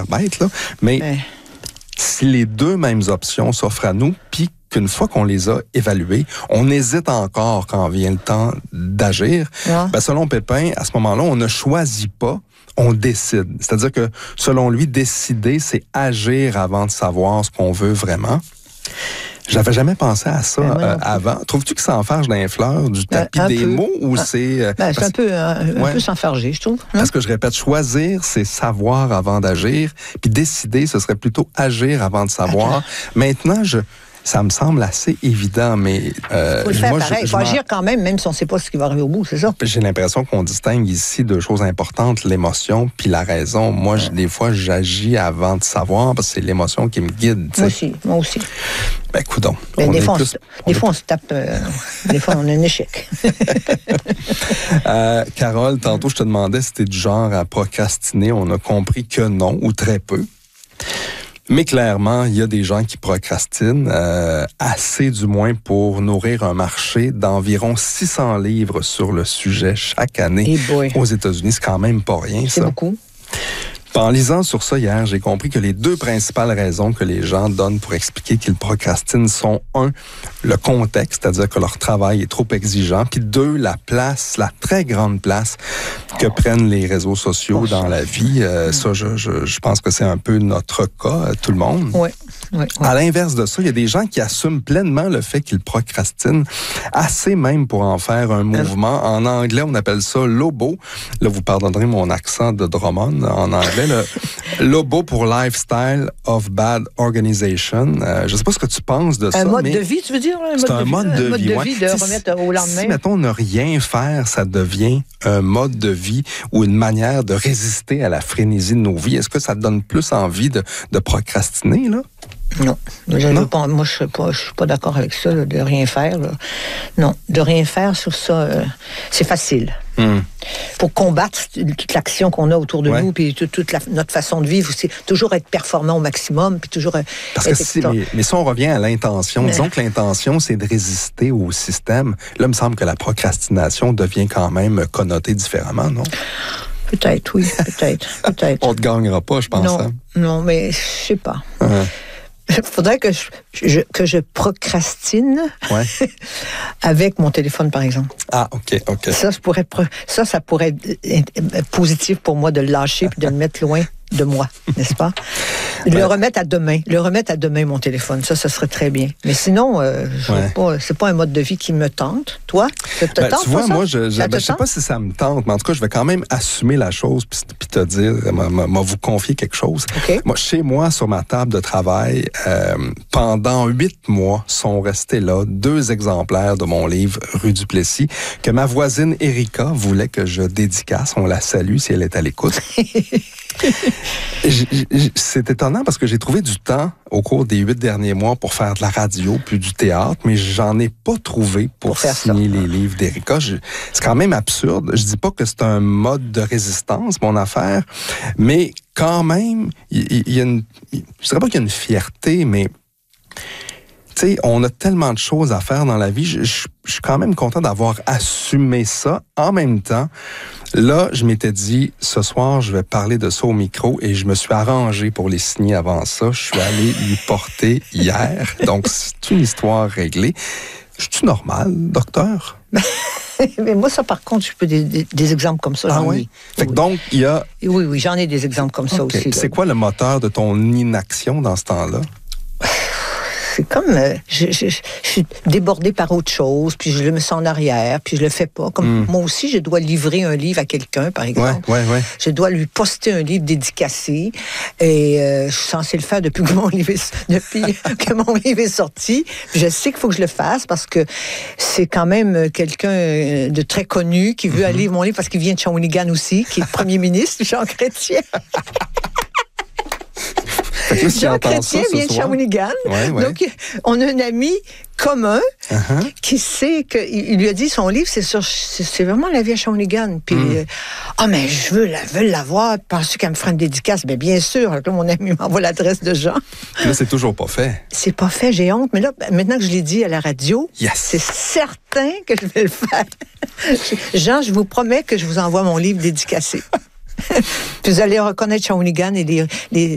bête, là, mais si les deux mêmes options s'offrent à nous, puis qu'une fois qu'on les a évaluées, on hésite encore quand vient le temps d'agir, ben selon Pépin, à ce moment-là, on ne choisit pas, on décide. C'est-à-dire que, selon lui, décider, c'est agir avant de savoir ce qu'on veut vraiment. J'avais jamais pensé à ça avant. Trouves-tu que ça enfarge dans les fleurs du tapis des mots ou c'est... c'est un peu s'enfarger, je trouve. Parce que je répète, choisir, c'est savoir avant d'agir, puis décider, ce serait plutôt agir avant de savoir. Maintenant, ça me semble assez évident, mais... faut le faire pareil. Il faut agir quand même si on ne sait pas ce qui va arriver au bout, c'est ça? J'ai l'impression qu'on distingue ici deux choses importantes, l'émotion puis la raison. Moi, des fois, j'agis avant de savoir, parce que c'est l'émotion qui me guide. T'sais. Moi aussi. Ben, coudonc. Des fois, on se tape... des fois, on a un échec. Carole, tantôt, je te demandais si t'es du genre à procrastiner. On a compris que non, ou très peu. Mais clairement, il y a des gens qui procrastinent, assez du moins pour nourrir un marché d'environ 600 livres sur le sujet chaque année aux États-Unis. C'est quand même pas rien, ça. C'est beaucoup. En lisant sur ça hier, j'ai compris que les deux principales raisons que les gens donnent pour expliquer qu'ils procrastinent sont, un, le contexte, c'est-à-dire que leur travail est trop exigeant, puis deux, la très grande place que prennent les réseaux sociaux dans la vie. Ça, je pense que c'est un peu notre cas, tout le monde. Oui. À l'inverse de ça, il y a des gens qui assument pleinement le fait qu'ils procrastinent, assez même pour en faire un mouvement. En anglais, on appelle ça LOBO. Là, vous pardonnerez mon accent de Drummond en anglais. Le LOBO pour Lifestyle of Bad Organization. Je ne sais pas ce que tu penses de ça. Un mode de vie, tu veux dire? C'est un mode de vie. De remettre au lendemain. Si, mettons, ne rien faire, ça devient un mode de vie ou une manière de résister à la frénésie de nos vies, est-ce que ça te donne plus envie de procrastiner, là? Non. Moi, je suis pas d'accord avec ça, là, de rien faire. Là. Non, de rien faire sur ça, c'est facile. Pour combattre toute l'action qu'on a autour de nous, puis toute notre façon de vivre, c'est toujours être performant au maximum, puis toujours... Parce que mais si on revient à l'intention, disons que l'intention, c'est de résister au système. Là, il me semble que la procrastination devient quand même connotée différemment, non? Peut-être, oui, peut-être. On te gagnera pas, je pense. Non, mais je sais pas. Il faudrait que je procrastine avec mon téléphone, par exemple. Ah, OK. Ça pourrait être positif pour moi de le lâcher puis de le mettre loin de moi, n'est-ce pas? Le remettre à demain, mon téléphone. Ça serait très bien. Mais sinon, c'est pas un mode de vie qui me tente. Toi, ça te tente? Tu vois, moi, je sais pas si ça me tente, mais en tout cas, je vais quand même assumer la chose puis te dire, vous confier quelque chose. Okay. Moi, chez moi, sur ma table de travail, pendant 8 mois, sont restés là 2 exemplaires de mon livre Rue du Plessis que ma voisine Erika voulait que je dédicace. On la salue si elle est à l'écoute. C'est étonnant parce que j'ai trouvé du temps au cours des 8 derniers mois pour faire de la radio puis du théâtre, mais j'en ai pas trouvé pour signer les livres d'Erika. C'est quand même absurde. Je dis pas que c'est un mode de résistance, mon affaire, mais quand même, il y a je dirais pas qu'il y a une fierté, mais tu sais, on a tellement de choses à faire dans la vie. Je suis quand même content d'avoir assumé ça. En même temps, là, je m'étais dit, ce soir, je vais parler de ça au micro et je me suis arrangé pour les signer avant ça. Je suis allé lui porter hier. Donc, c'est une histoire réglée. Je suis normal, docteur? Mais moi, ça, par contre, je peux des exemples comme ça. Fait que donc, il y a... Oui, j'en ai des exemples comme ça aussi. C'est quoi le moteur de ton inaction dans ce temps-là? C'est comme, je suis débordée par autre chose, puis je le me sens en arrière, puis je le fais pas. Comme moi aussi, je dois livrer un livre à quelqu'un, par exemple. Je dois lui poster un livre dédicacé, et je suis censée le faire depuis que mon livre est sorti. Puis je sais qu'il faut que je le fasse parce que c'est quand même quelqu'un de très connu qui veut aller lire mon livre parce qu'il vient de Shawinigan aussi, qui est le premier ministre, Jean Chrétien. Jean Chrétien vient de Shawinigan. Donc, on a un ami commun qui sait qu'il lui a dit son livre, c'est vraiment la vie à Shawinigan. Puis, mais je veux l'avoir. Penses-tu qu'elle me fera une dédicace? Bien sûr. Là, mon ami m'envoie l'adresse de Jean. Là, c'est toujours pas fait. C'est pas fait, j'ai honte. Mais là, maintenant que je l'ai dit à la radio, c'est certain que je vais le faire. Jean, je vous promets que je vous envoie mon livre dédicacé. Puis vous allez reconnaître Shawinigan et les